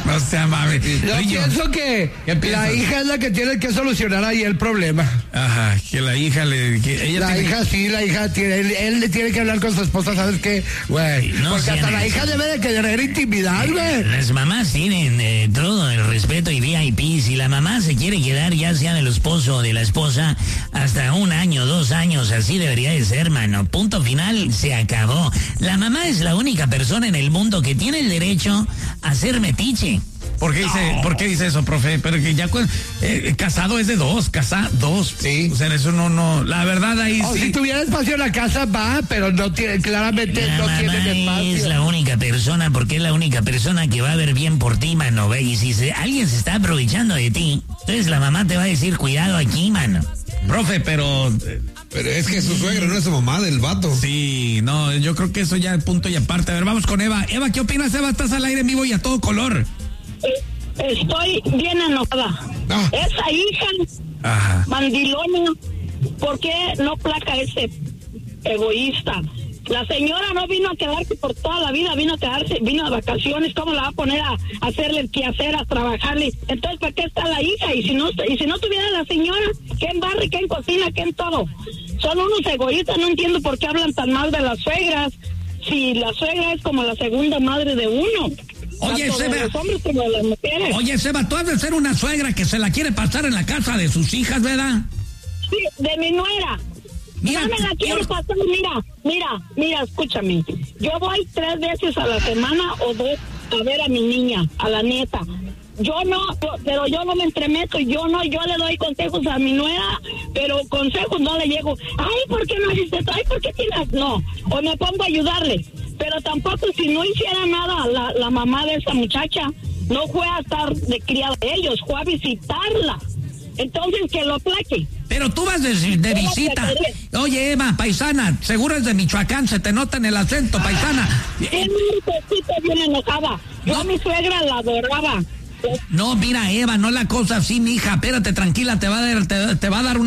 No sea mami. Yo pienso que la hija es la que tiene que solucionar ahí el problema. Ajá, que la hija la hija tiene, él le tiene que hablar con su esposa, ¿sabes qué? Güey, no, porque hasta la hija debe de querer intimidad, güey. Las mamás tienen todo el respeto y VIP. Si la mamá se quiere quedar, ya sea del esposo o de la esposa, hasta 1 año, 2 años, así debería de ser, mano. Punto final, se acabó. La mamá es la única persona en el mundo que tiene el derecho a ser metiche. ¿Por qué dice eso, profe? Pero que ya casado es de 2, dos. Sí. O sea, eso no, la verdad ahí sí. Si tuviera espacio en la casa, va, pero no tiene, claramente no tiene espacio. Es la única persona, porque es la única persona que va a ver bien por ti, mano, ve. Y si alguien se está aprovechando de ti, entonces la mamá te va a decir, cuidado aquí, mano. Profe, pero es que su suegra no es su mamá del vato. Sí, no, yo creo que eso ya es punto y aparte. A ver, vamos con Eva. Eva, ¿qué opinas, Eva? Estás al aire en vivo y a todo color. Estoy bien enojada. Esa hija mandilona, ¿por qué no placa ese egoísta? La señora no vino a quedarse por toda la vida, vino de vacaciones. ¿Cómo la va a poner a hacerle el quehacer, a trabajarle? Entonces, ¿para qué está la hija? Y si no tuviera la señora, ¿quién barre, quién cocina, quién todo? Son unos egoístas, no entiendo por qué hablan tan mal de las suegras, si la suegra es como la segunda madre de uno. Oye, Seba. De los hombres como de las mujeres. Oye, Seba, tú has de ser una suegra que se la quiere pasar en la casa de sus hijas, ¿verdad? Sí, de mi nuera. Mira, no me la quiero pasar, mira, escúchame. Yo voy 3 veces a la semana o 2 a ver a mi niña, a la nieta. Pero yo no me entremeto, yo le doy consejos a mi nuera, pero consejos no le llego. Ay, ¿por qué no hiciste esto? Ay, ¿por qué tienes? No, o me pongo a ayudarle. Pero tampoco, si no hiciera nada la mamá de esa muchacha, no fue a estar de criada de ellos, fue a visitarla. Entonces, que lo aplaque. Pero tú vas de visita. Oye, Eva, paisana, seguro es de Michoacán, se te nota en el acento, paisana. Sí, estoy bien enojada. Yo a mi suegra la adoraba. No, mira, Eva, no la cosa así, mija, espérate, tranquila, te va a dar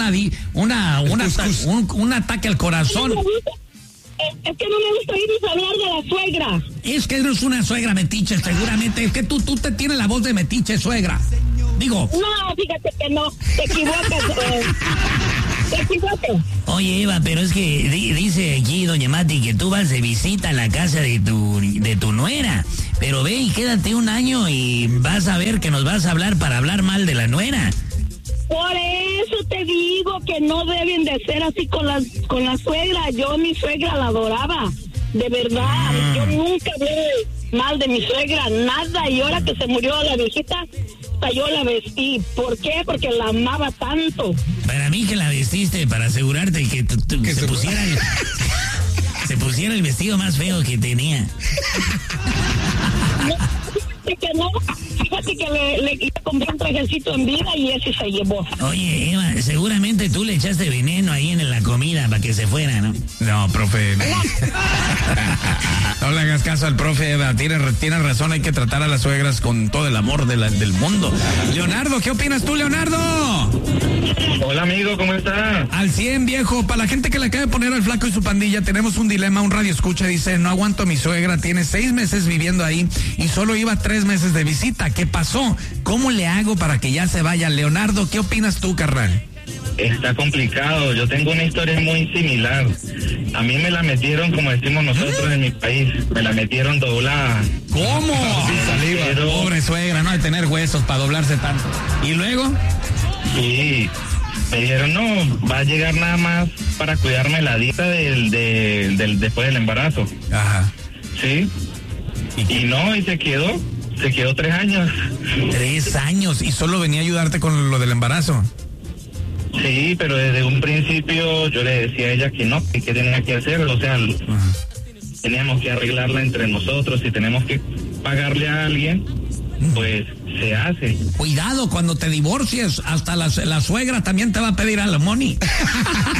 un ataque al corazón. Es que no me gusta oír hablar de la suegra. Es que eres una suegra metiche, seguramente. Es que tú te tienes la voz de metiche, suegra. Digo. No, fíjate que no. Te equivocas. Te equivocas. Oye, Eva, pero es que dice aquí doña Mati que tú vas de visita a la casa de tu nuera. Pero ve y quédate 1 año y vas a ver que nos vas a hablar para hablar mal de la nuera. Por eso te digo que no deben de ser así con la suegra. Yo mi suegra la adoraba, de verdad. Yo nunca hablé mal de mi suegra, nada. Y ahora que se murió la viejita, hasta yo la vestí. ¿Por qué? Porque la amaba tanto. Para mí que la vestiste para asegurarte que se pusiera se pusiera el vestido más feo que tenía. Fíjate que le compré un trajecito en vida y ese se llevó. Oye, Eva, seguramente tú le echaste veneno ahí en la comida para que se fuera, ¿no? No, profe. No le hagas caso al profe, Eva. Tiene razón, hay que tratar a las suegras con todo el amor del mundo. Leonardo, ¿qué opinas tú, Leonardo? Hola, amigo, ¿cómo estás? Al 100, viejo. Para la gente que le acaba de poner al flaco y su pandilla, tenemos un dilema. Un radio escucha dice, no aguanto a mi suegra, tiene 6 meses viviendo ahí y solo iba 3 meses de visita. ¿Qué pasó? ¿Cómo le hago para que ya se vaya? Leonardo, ¿qué opinas tú, carnal? Está complicado, yo tengo una historia muy similar. A mí me la metieron, como decimos nosotros en mi país, me la metieron doblada. ¿Cómo? Pero... Pobre suegra, no de tener huesos para doblarse tanto. ¿Y luego? Sí, me dijeron, no, va a llegar nada más para cuidarme la dieta después del embarazo. Ajá. Sí. Y no, y se quedó 3 años. 3 años, y solo venía a ayudarte con lo del embarazo. Sí, pero desde un principio yo le decía a ella que no, que tenía que hacer, o sea, teníamos que arreglarla entre nosotros, si tenemos que pagarle a alguien, pues se hace. Cuidado, cuando te divorcies, hasta la suegra también te va a pedir alimony.